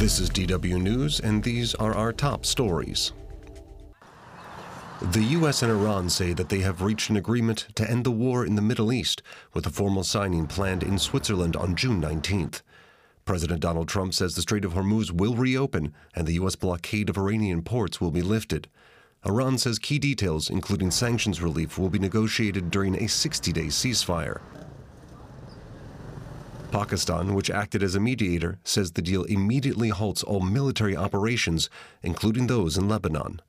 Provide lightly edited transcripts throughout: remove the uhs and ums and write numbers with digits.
This is DW News, and these are our top stories. The U.S. and Iran say that they have reached an agreement to end the war in the Middle East, with a formal signing planned in Switzerland on June 19th. President Donald Trump says the Strait of Hormuz will reopen and the U.S. blockade of Iranian ports will be lifted. Iran says key details, including sanctions relief, will be negotiated during a 60-day ceasefire. Pakistan, which acted as a mediator, says the deal immediately halts all military operations, including those in Lebanon.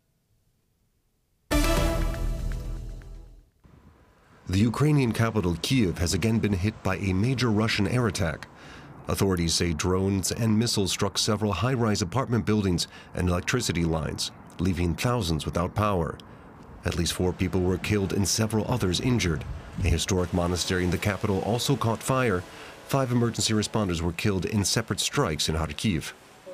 The Ukrainian capital, Kyiv, has again been hit by a major Russian air attack. Authorities say drones and missiles struck several high-rise apartment buildings and electricity lines, leaving thousands without power. At least 4 people were killed and several others injured. A historic monastery in the capital also caught fire. 5 emergency responders were killed in separate strikes in Kharkiv.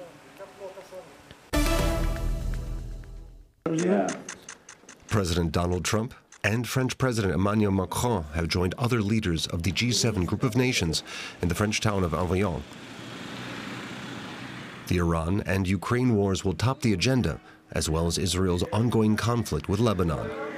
President Donald Trump and French President Emmanuel Macron have joined other leaders of the G7 group of nations in the French town of Avignon. The Iran and Ukraine wars will top the agenda, as well as Israel's ongoing conflict with Lebanon.